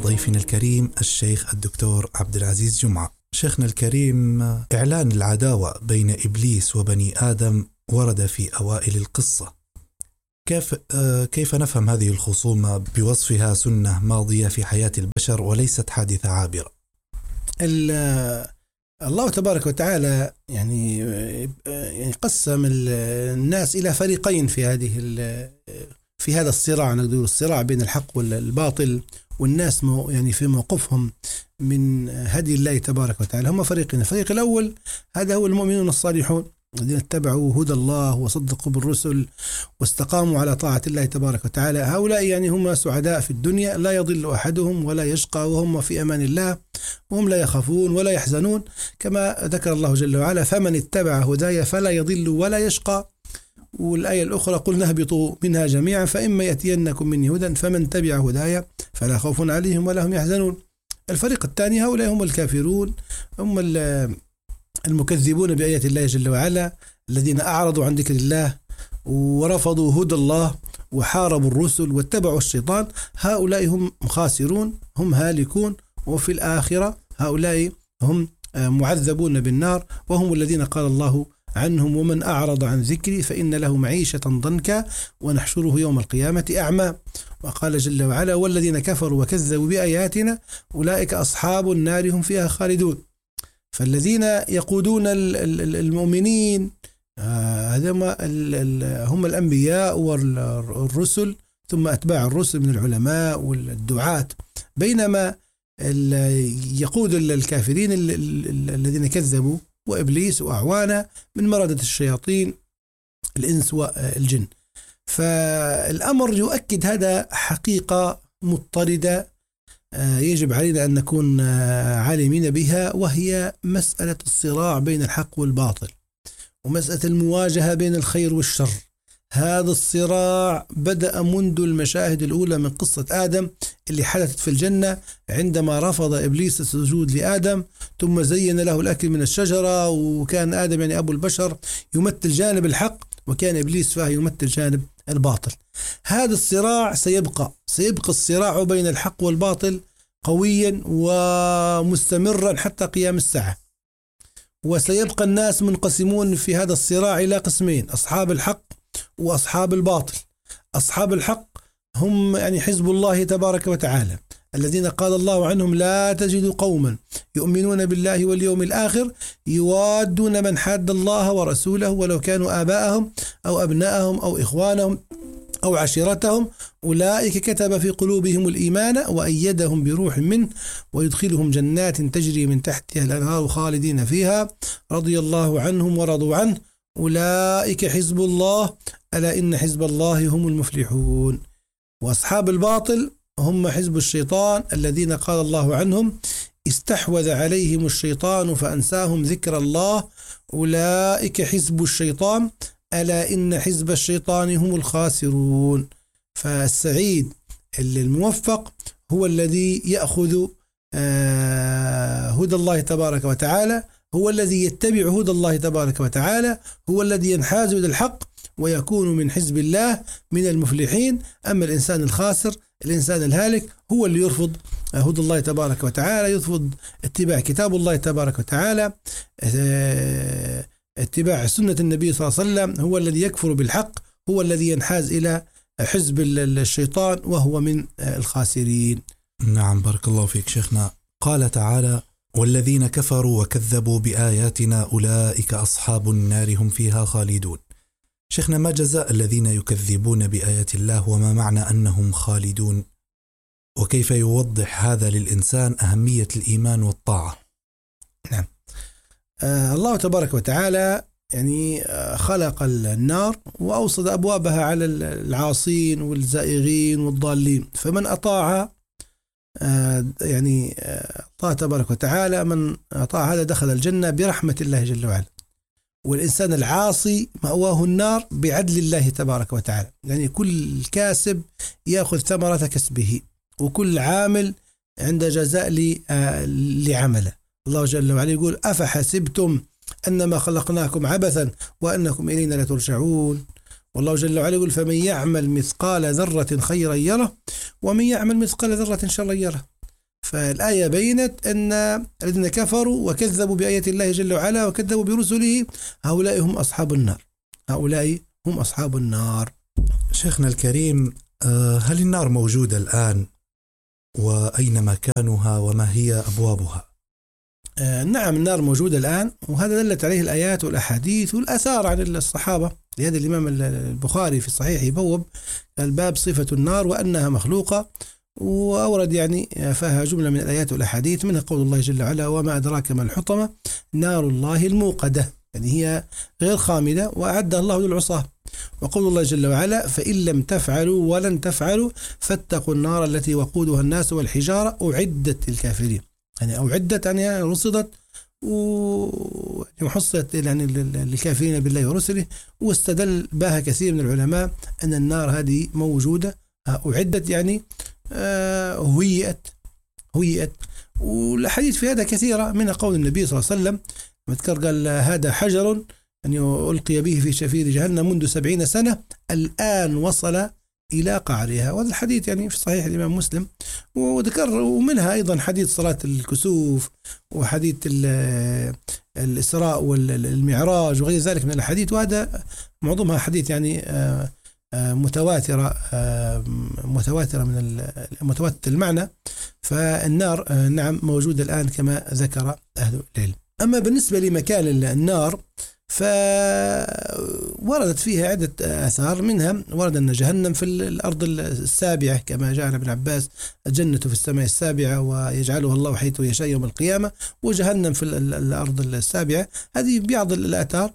ضيفنا الكريم الشيخ الدكتور عبد العزيز جمعة. شيخنا الكريم، إعلان العداوة بين إبليس وبني آدم ورد في أوائل القصة. كيف نفهم هذه الخصومة بوصفها سنة ماضية في حياة البشر وليست حادثة عابرة؟ الله تبارك وتعالى يعني قسم الناس إلى فريقين في هذا الصراع، نقول الصراع بين الحق والباطل، والناس يعني في موقفهم من هدي الله تبارك وتعالى هم فريقين. الفريق الأول هذا هو المؤمنون الصالحون الذين اتبعوا هدى الله وصدقوا بالرسل واستقاموا على طاعة الله تبارك وتعالى. هؤلاء يعني هم سعداء في الدنيا، لا يضل أحدهم ولا يشقى، وهم في أمان الله وهم لا يخافون ولا يحزنون، كما ذكر الله جل وعلا: فمن اتبع هداي فلا يضل ولا يشقى. والآية الأخرى: قل نهبطوا منها جميعا فإما يأتينكم مني هدى فمن تبع هداي فلا خوف عليهم ولا هم يحزنون. الفريق الثاني هؤلاء هم الكافرون، هم المكذبون بآيات الله جل وعلا، الذين أعرضوا عن ذكر الله ورفضوا هدى الله وحاربوا الرسل واتبعوا الشيطان. هؤلاء هم خاسرون، هم هالكون، وفي الآخرة هؤلاء هم معذبون بالنار، وهم الذين قال الله عنهم: ومن أعرض عن ذكري فإن له معيشة ضنكا ونحشره يوم القيامة أعمى. وقال جل وعلا: والذين كفروا وكذبوا بآياتنا أولئك أصحاب النار هم فيها خالدون. فالذين يقودون المؤمنين هم الأنبياء والرسل، ثم أتباع الرسل من العلماء والدعاة، بينما يقود الكافرين الذين كذبوا وإبليس وأعوانه من مردة الشياطين الإنس والجن. فالأمر يؤكد هذا حقيقة مضطردة يجب علينا أن نكون عالمين بها، وهي مسألة الصراع بين الحق والباطل ومسألة المواجهة بين الخير والشر. هذا الصراع بدأ منذ المشاهد الأولى من قصة آدم اللي حدثت في الجنة عندما رفض إبليس السجود لآدم، ثم زين له الأكل من الشجرة، وكان آدم يعني أبو البشر يمثل جانب الحق، وكان إبليس فهو يمثل جانب الباطل. هذا الصراع سيبقى الصراع بين الحق والباطل قويا ومستمرا حتى قيام الساعة، وسيبقى الناس منقسمون في هذا الصراع إلى قسمين: أصحاب الحق وأصحاب الباطل. أصحاب الحق هم يعني حزب الله تبارك وتعالى، الذين قال الله عنهم: لا تجد قوما يؤمنون بالله واليوم الآخر يوادون من حاد الله ورسوله ولو كانوا آباءهم أو أبناءهم أو إخوانهم أو عشيرتهم أولئك كتب في قلوبهم الإيمان وأيدهم بروح منه ويدخلهم جنات تجري من تحتها الأنهار خالدين فيها رضي الله عنهم ورضوا عنه أولئك حزب الله ألا إن حزب الله هم المفلحون. وأصحاب الباطل هم حزب الشيطان الذين قال الله عنهم: استحوذ عليهم الشيطان فأنساهم ذكر الله أولئك حزب الشيطان ألا إن حزب الشيطان هم الخاسرون. فالسعيد الموفق هو الذي يأخذ هدى الله تبارك وتعالى، هو الذي يتبع هدى الله تبارك وتعالى، هو الذي ينحاز إلى الحق ويكون من حزب الله من المفلحين. أما الإنسان الخاسر، الإنسان الهالك، هو اللي يرفض هدى الله تبارك وتعالى، يرفض اتباع كتاب الله تبارك وتعالى، اتباع سنة النبي صلى الله عليه وسلم، هو الذي يكفر بالحق، هو الذي ينحاز إلى حزب الشيطان وهو من الخاسرين. نعم، بارك الله فيك شيخنا. قال تعالى: والذين كفروا وكذبوا بآياتنا أولئك أصحاب النار هم فيها خالدون. شيخنا، ما جزاء الذين يكذبون بآيات الله، وما معنى أنهم خالدون، وكيف يوضح هذا للإنسان أهمية الإيمان والطاعة؟ نعم، الله تبارك وتعالى يعني خلق النار وأوصد أبوابها على العاصين والزائغين والضالين، فمن أطاع يعني الله تبارك وتعالى، من أطاع هذا دخل الجنة برحمة الله جل وعلا. والإنسان العاصي مأواه النار بعدل الله تبارك وتعالى، يعني كل كاسب يأخذ ثمرة كسبه، وكل عامل عند جزاء لعمله. الله جل وعلا يقول: أفحسبتم أنما خلقناكم عبثا وأنكم إلينا لا ترجعون. والله جل وعلا يقول: فمن يعمل مثقال ذرة خيرا يره ومن يعمل مثقال ذرة شرا يره. فالآية بينت أن الذين كفروا وكذبوا بآيات الله جل وعلا وكذبوا برسله هؤلاء هم أصحاب النار، هؤلاء هم أصحاب النار. شيخنا الكريم، هل النار موجودة الآن؟ وأين مكانها وما هي أبوابها؟ نعم، النار موجودة الآن، وهذا دلت عليه الآيات والأحاديث والآثار عن الصحابة. لهذا الإمام البخاري في صحيحه بوب الباب صفة النار وأنها مخلوقة، وأورد يعني فيها جملة من الآيات والأحاديث، منها قول الله جل وعلا: وما أدراك ما الحطمة نار الله الموقدة، يعني هي غير خامدة وأعدها الله للعصاة. وقول الله جل وعلا: فإن لم تفعلوا ولن تفعلوا فاتقوا النار التي وقودها الناس والحجارة أعدت للكافرين. يعني أعدت يعني رصدت وحصلت يعني للكافرين بالله ورسله. واستدل بها كثير من العلماء أن النار هذه موجودة، أعدت يعني هيئت. والحديث في هذا كثيرة، منها قول النبي صلى الله عليه وسلم مذكر قال: هذا حجر أن ألقي به في شفير جهنم منذ 70 سنة الآن وصل إلى قعرها. وهذا الحديث يعني في صحيح الإمام مسلم. وذكر ومنها أيضا حديث صلاة الكسوف وحديث الإسراء والمعراج وغير ذلك من الحديث، وهذا معظمها حديث يعني متواترة من متواتر المعنى. فالنار نعم موجودة الآن كما ذكر أهل العلم. أما بالنسبة لمكان النار فوردت فيها عدة آثار، منها ورد أن جهنم في الأرض السابعة كما جاء عن ابن عباس: الجنة في السماء السابعة ويجعلها الله حيث يشاء يوم القيامة، وجهنم في الأرض السابعة. هذه بعض الآثار.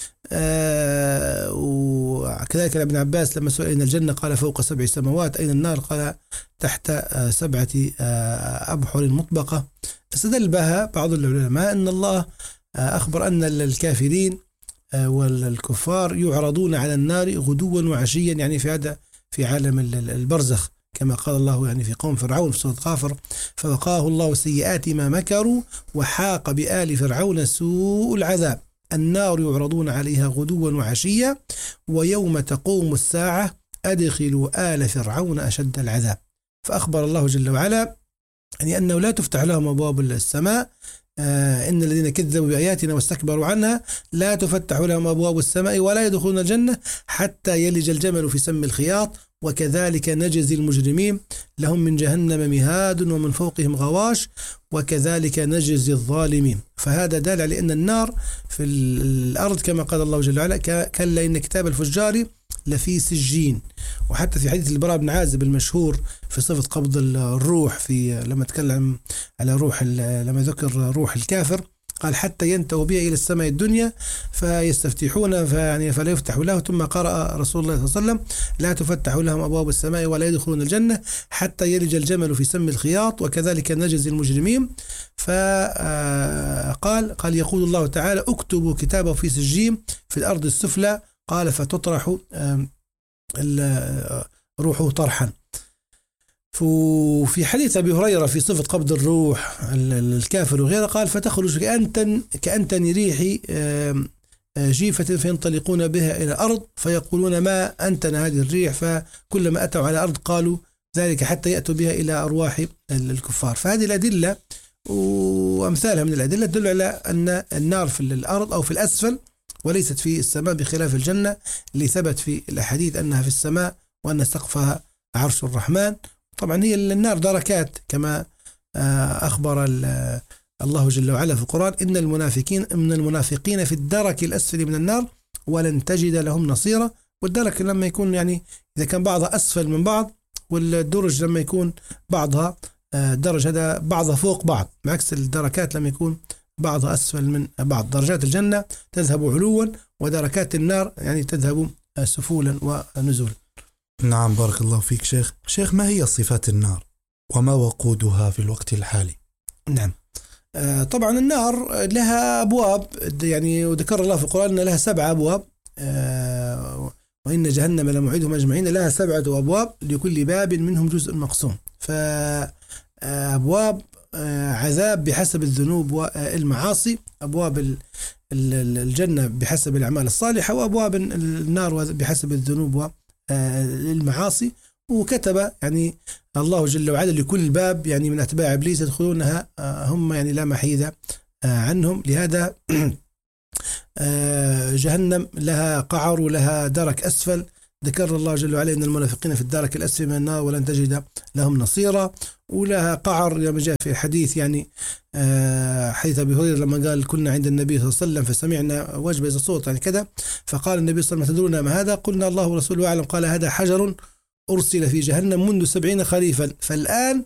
وكذلك ابن عباس لما سئل: أين الجنة؟ قال: فوق 7 سماوات. أين النار؟ قال: تحت 7 أبحر مطبقة. استدل بها بعض العلماء أن الله أخبر أن الكافرين والكفار يعرضون على النار غدوا وعشيا، يعني في عالم البرزخ، كما قال الله يعني في قوم فرعون في سورة غافر: فوقاه الله سيئات ما مكروا وحاق بآل فرعون سوء العذاب النار يعرضون عليها غدوا وعشيا ويوم تقوم الساعة أدخلوا آل فرعون أشد العذاب. فأخبر الله جل وعلا يعني أنه لا تفتح لهم أبواب السماء، إن الذين كذبوا بآياتنا واستكبروا عنها لا تفتح لهم أبواب السماء ولا يدخلون الجنة حتى يلج الجمل في سم الخياط وكذلك نجزي المجرمين لهم من جهنم مهاد ومن فوقهم غواش وكذلك نجزي الظالمين. فهذا دال على أن النار في الأرض كما قال الله جل وعلا: كلا إن كتاب الفجار لفي سجين. وحتى في حديث البراء بن عازب المشهور في صفة قبض الروح، في لما تكلم على لما ذكر روح الكافر قال: حتى ينتهوا بها إلى السماء الدنيا فيستفتحون فلا يفتح له، ثم قرأ رسول الله صلى الله عليه وسلم: لا تفتح لهم أبواب السماء ولا يدخلون الجنة حتى يلج الجمل في سم الخياط وكذلك نجزي المجرمين. فقال يقول الله تعالى: اكتبوا كتابه في سجين في الأرض السفلى، قال: فتطرح روحه طرحا. في حديث أبي هريرة في صفة قبض الروح الكافر وغيره قال: فتخرج كأنتن ريح جيفة فينطلقون بها إلى الأرض فيقولون ما أنتن هذه الريح، فكلما أتوا على الأرض قالوا ذلك حتى يأتوا بها إلى أرواح الكفار. فهذه الأدلة وأمثالها من الأدلة تدل على أن النار في الأرض أو في الأسفل وليست في السماء، بخلاف الجنة اللي ثبت في الأحاديث أنها في السماء وأن سقفها عرش الرحمن. طبعا هي النار دركات كما أخبر الله جل وعلا في القرآن: إن المنافقين في الدرك الأسفل من النار ولن تجد لهم نصيرا. والدرك لما يكون يعني إذا كان بعضها أسفل من بعض، والدرج لما يكون بعضها درج هذا بعضها فوق بعض، بعكس الدركات لما يكون بعضها أسفل من بعض. درجات الجنة تذهب علوا ودركات النار يعني تذهب سفولا ونزولا. نعم، بارك الله فيك شيخ. ما هي صفات النار وما وقودها في الوقت الحالي؟ نعم، طبعا النار لها أبواب، يعني وذكر الله في القرآن أن لها 7 أبواب، وإن جهنم لموعدهم أجمعين، لها 7 أبواب لكل باب منهم جزء مقسوم. فأبواب عذاب بحسب الذنوب والمعاصي، أبواب الجنة بحسب الأعمال الصالحة، وأبواب النار بحسب الذنوب والمعاصي. وكتب يعني الله جل وعلا لكل باب يعني من أتباع إبليس يدخلونها هم يعني لا محيد عنهم. لهذا جهنم لها قعر ولها درك أسفل. ذكر الله جل وعلا إن المنافقين في الدرك الأسفل من النار ولن تجد لهم نصيرا. ولها قعر لما جاء في الحديث يعني حديث أبي هريرة لما قال كنا عند النبي صلى الله عليه وسلم فسمعنا وجبز الصوت يعني كذا، فقال النبي صلى الله عليه وسلم تدرون ما هذا؟ قلنا الله ورسوله أعلم. قال هذا حجر أرسل في جهنم منذ 70 خريفا فالآن